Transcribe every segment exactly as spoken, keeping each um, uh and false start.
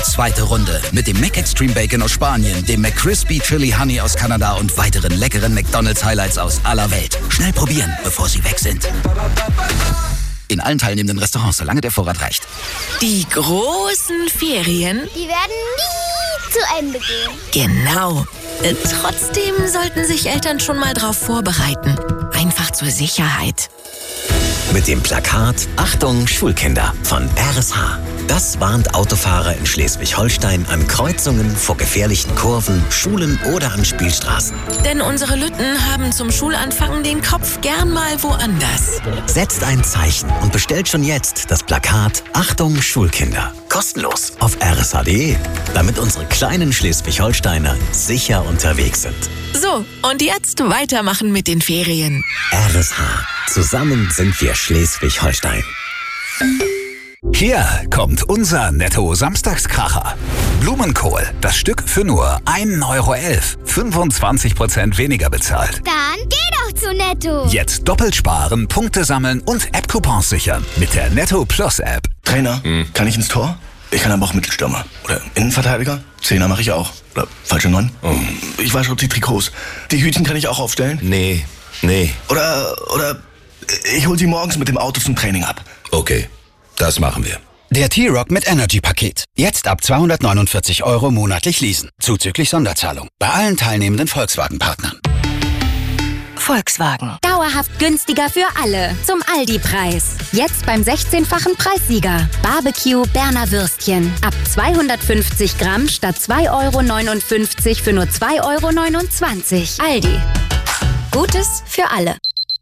zweite Runde. Mit dem McExtreme Bacon aus Spanien, dem McCrispy Chili Honey aus Kanada und weiteren leckeren McDonald's Highlights aus aller Welt. Schnell probieren, bevor sie weg sind. In allen teilnehmenden Restaurants, solange der Vorrat reicht. Die großen Ferien, die werden nie zu Ende gehen. Genau. Äh, trotzdem sollten sich Eltern schon mal drauf vorbereiten. Einfach zur Sicherheit. Mit dem Plakat Achtung Schulkinder von R S H. Das warnt Autofahrer in Schleswig-Holstein an Kreuzungen, vor gefährlichen Kurven, Schulen oder an Spielstraßen. Denn unsere Lütten haben zum Schulanfang den Kopf gern mal woanders. Setzt ein Zeichen und bestellt schon jetzt das Plakat Achtung Schulkinder. Kostenlos auf r s h punkt d e, damit unsere kleinen Schleswig-Holsteiner sicher unterwegs sind. So, und jetzt weitermachen mit den Ferien. R S H. Zusammen sind wir Schleswig-Holstein. Hier kommt unser Netto-Samstagskracher. Blumenkohl, das Stück für nur ein Euro elf. fünfundzwanzig Prozent weniger bezahlt. Dann geh doch zu Netto. Jetzt doppelt sparen, Punkte sammeln und App-Coupons sichern mit der Netto Plus App. Trainer, hm. kann ich ins Tor? Ich kann aber auch Mittelstürmer. Oder Innenverteidiger? Zehner mache ich auch. Oder falsche Neun? Oh. Ich wasche die Trikots. Die Hütchen kann ich auch aufstellen? Nee, nee. Oder, oder ich hol sie morgens mit dem Auto zum Training ab. Okay, das machen wir. Der T-Rock mit Energy-Paket. Jetzt ab zweihundertneunundvierzig Euro monatlich leasen. Zuzüglich Sonderzahlung. Bei allen teilnehmenden Volkswagen-Partnern. Volkswagen. Dauerhaft günstiger für alle. Zum Aldi-Preis. Jetzt beim sechzehnfachen Preissieger. Barbecue Berner Würstchen. Ab zweihundertfünfzig Gramm statt zwei Euro neunundfünfzig für nur zwei Euro neunundzwanzig. Aldi. Gutes für alle.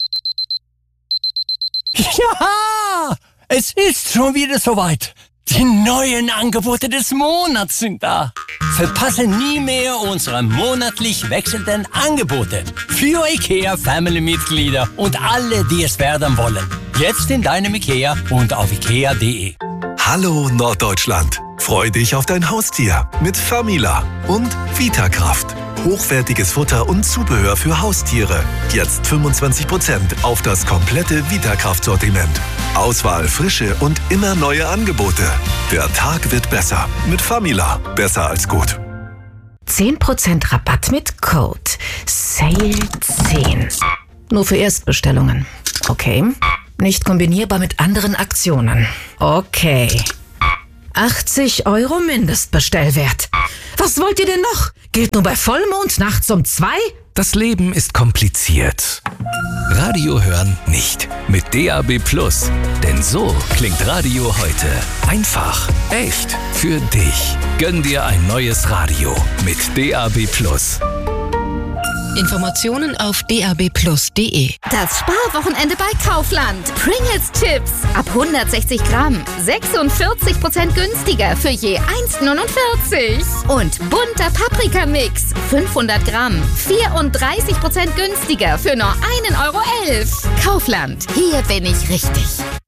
Ja! Es ist schon wieder soweit. Die neuen Angebote des Monats sind da. Verpasse nie mehr unsere monatlich wechselnden Angebote. Für IKEA Family-Mitglieder und alle, die es werden wollen. Jetzt in deinem IKEA und auf ikea punkt de. Hallo Norddeutschland. Freu dich auf dein Haustier mit Famila und Vitakraft. Hochwertiges Futter und Zubehör für Haustiere. Jetzt fünfundzwanzig Prozent auf das komplette Vitakraft-Sortiment. Auswahl, Frische und immer neue Angebote. Der Tag wird besser mit Famila. Besser als gut. zehn Prozent Rabatt mit Code S A L E zehn. Nur für Erstbestellungen. Okay. Nicht kombinierbar mit anderen Aktionen. Okay. achtzig Euro Mindestbestellwert. Was wollt ihr denn noch? Gilt nur bei Vollmond nachts um zwei? Das Leben ist kompliziert. Radio hören nicht. Mit D A B Plus. Denn so klingt Radio heute. Einfach, echt, für dich. Gönn dir ein neues Radio mit D A B Plus. Informationen auf d a b plus punkt de. Das Sparwochenende bei Kaufland. Pringles Chips ab hundertsechzig Gramm. sechsundvierzig Prozent günstiger für je eins neunundvierzig. Und bunter Paprikamix. fünfhundert Gramm. vierunddreißig Prozent günstiger für nur ein Euro elf. Kaufland. Hier bin ich richtig.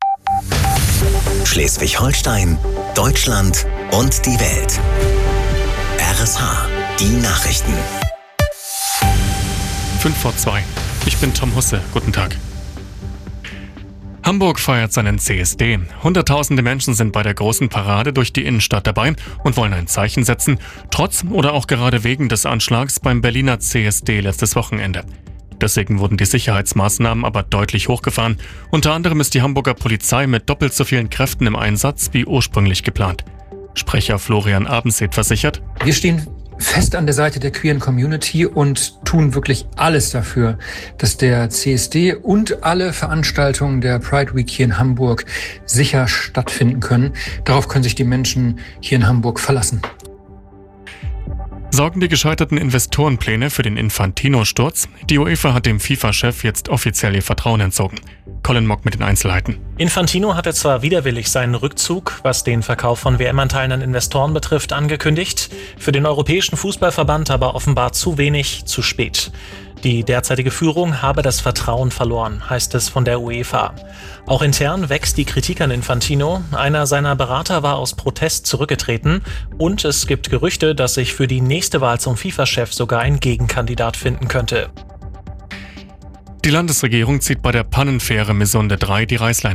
Schleswig-Holstein, Deutschland und die Welt. R S H. Die Nachrichten. fünf vor zwei. Ich bin Tom Husse. Guten Tag. Hamburg feiert seinen C S D. Hunderttausende Menschen sind bei der großen Parade durch die Innenstadt dabei und wollen ein Zeichen setzen, trotz oder auch gerade wegen des Anschlags beim Berliner C S D letztes Wochenende. Deswegen wurden die Sicherheitsmaßnahmen aber deutlich hochgefahren. Unter anderem ist die Hamburger Polizei mit doppelt so vielen Kräften im Einsatz wie ursprünglich geplant. Sprecher Florian Abendseet versichert: Wir stehen fest an der Seite der queeren Community und tun wirklich alles dafür, dass der C S D und alle Veranstaltungen der Pride Week hier in Hamburg sicher stattfinden können. Darauf können sich die Menschen hier in Hamburg verlassen. Sorgen die gescheiterten Investorenpläne für den Infantino-Sturz? Die UEFA hat dem FIFA-Chef jetzt offiziell ihr Vertrauen entzogen. Colin Mock mit den Einzelheiten. Infantino hatte zwar widerwillig seinen Rückzug, was den Verkauf von W M-Anteilen an Investoren betrifft, angekündigt, für den Europäischen Fußballverband aber offenbar zu wenig, zu spät. Die derzeitige Führung habe das Vertrauen verloren, heißt es von der UEFA. Auch intern wächst die Kritik an Infantino. Einer seiner Berater war aus Protest zurückgetreten und es gibt Gerüchte, dass sich für die nächste Wahl zum FIFA-Chef sogar ein Gegenkandidat finden könnte. Die Landesregierung zieht bei der Pannenfähre Missunde drei die Reißleine.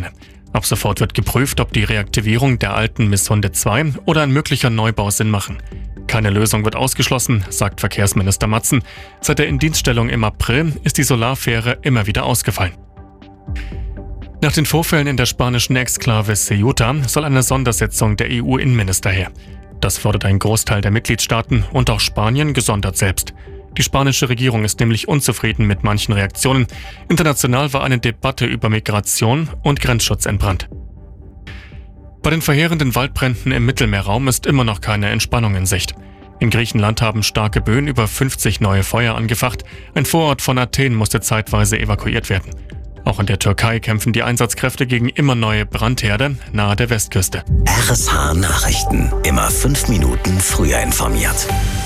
Ab sofort wird geprüft, ob die Reaktivierung der alten Misshunde zwei oder ein möglicher Neubau Sinn machen. Keine Lösung wird ausgeschlossen, sagt Verkehrsminister Matzen. Seit der Indienststellung im April ist die Solarfähre immer wieder ausgefallen. Nach den Vorfällen in der spanischen Exklave Ceuta soll eine Sondersitzung der E U-Innenminister her. Das fordert ein Großteil der Mitgliedstaaten und auch Spanien gesondert selbst. Die spanische Regierung ist nämlich unzufrieden mit manchen Reaktionen. International war eine Debatte über Migration und Grenzschutz entbrannt. Bei den verheerenden Waldbränden im Mittelmeerraum ist immer noch keine Entspannung in Sicht. In Griechenland haben starke Böen über fünfzig neue Feuer angefacht. Ein Vorort von Athen musste zeitweise evakuiert werden. Auch in der Türkei kämpfen die Einsatzkräfte gegen immer neue Brandherde nahe der Westküste. R S H Nachrichten. Immer fünf Minuten früher informiert.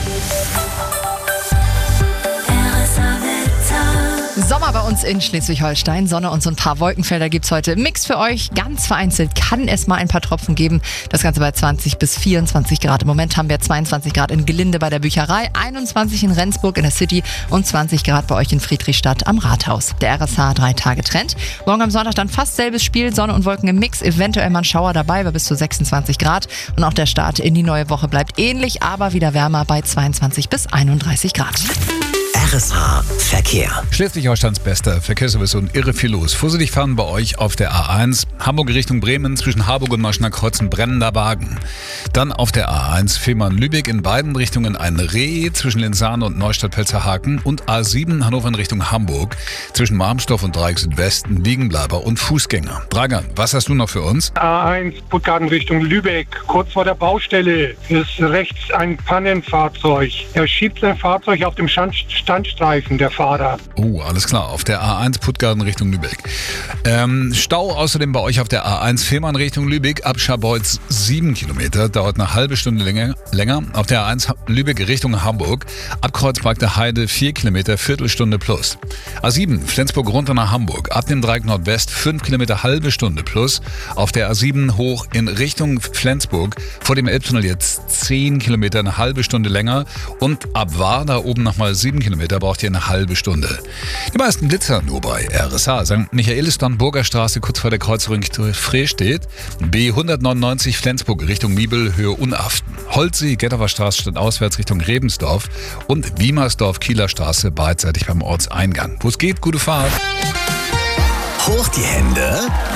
Sommer bei uns in Schleswig-Holstein. Sonne und so ein paar Wolkenfelder gibt's heute im Mix für euch. Ganz vereinzelt kann es mal ein paar Tropfen geben. Das Ganze bei zwanzig bis vierundzwanzig Grad. Im Moment haben wir zweiundzwanzig Grad in Gelinde bei der Bücherei, einundzwanzig in Rendsburg in der City und zwanzig Grad bei euch in Friedrichstadt am Rathaus. Der R S H drei Tage Trend. Morgen am Sonntag dann fast selbes Spiel. Sonne und Wolken im Mix. Eventuell mal ein Schauer dabei bei bis zu sechsundzwanzig Grad. Und auch der Start in die neue Woche bleibt ähnlich, aber wieder wärmer bei zweiundzwanzig bis einunddreißig Grad. R S H Verkehr. Schleswig-Holsteins bester Verkehrsservice und irre viel los. Vorsichtig fahren bei euch auf der A eins. Hamburg Richtung Bremen zwischen Harburg und Maschner kreuzen brennender Wagen. Dann auf der A eins Fehmarn-Lübeck in beiden Richtungen ein Reh zwischen Lenzahn und Neustadt-Pelzerhaken und A sieben Hannover in Richtung Hamburg zwischen Marmstorf und Dreieck Südwesten Liegenbleiber und Fußgänger. Dragan, was hast du noch für uns? A eins Puttgarten Richtung Lübeck. Kurz vor der Baustelle ist rechts ein Pannenfahrzeug. Er schiebt sein Fahrzeug auf dem Stand Standstreifen, der Fahrer. Oh, alles klar. Auf der A eins Puttgarten Richtung Lübeck. Ähm, Stau außerdem bei euch auf der A eins Fehmarn Richtung Lübeck ab Scharbeutz sieben Kilometer. Dauert eine halbe Stunde länger. länger. Auf der A eins Lübeck Richtung Hamburg ab Kreuzberg der Heide vier Kilometer, Viertelstunde plus. A sieben Flensburg runter nach Hamburg. Ab dem Dreieck Nordwest fünf Kilometer, halbe Stunde plus. Auf der A sieben hoch in Richtung Flensburg vor dem Elbtunnel jetzt zehn Kilometer, eine halbe Stunde länger. Und ab Warda oben nochmal sieben Kilometer. Da braucht ihr eine halbe Stunde. Die meisten Blitzer nur bei R S H. Sankt Michaelisdorf, Burgerstraße, kurz vor der Kreuzung Frestedt. B hundertneunundneunzig Flensburg Richtung Miebel, Höhe Unaften. Holzsee, Gettower Straße, statt auswärts Richtung Rebensdorf. Und Wiemersdorf, Kieler Straße, beidseitig beim Ortseingang. Wo es geht, gute Fahrt. Hoch die Hände.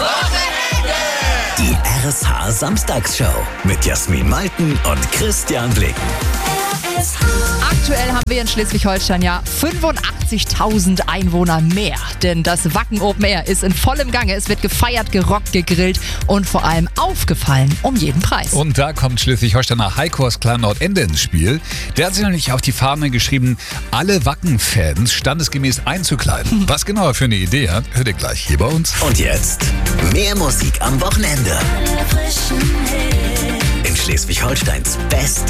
Die R S H Samstagsshow mit Jasmin Malten und Christian Blicken. Aktuell haben wir in Schleswig-Holstein ja fünfundachtzigtausend Einwohner mehr. Denn das Wacken Open Air ist in vollem Gange. Es wird gefeiert, gerockt, gegrillt und vor allem aufgefallen um jeden Preis. Und da kommt Schleswig-Holsteiner Heiko aus Kleinlaut-Ende ins Spiel. Der hat sich nämlich auf die Fahne geschrieben, alle Wacken-Fans standesgemäß einzukleiden. Was genau er für eine Idee hat, hört ihr gleich hier bei uns. Und jetzt mehr Musik am Wochenende. In Schleswig-Holsteins Best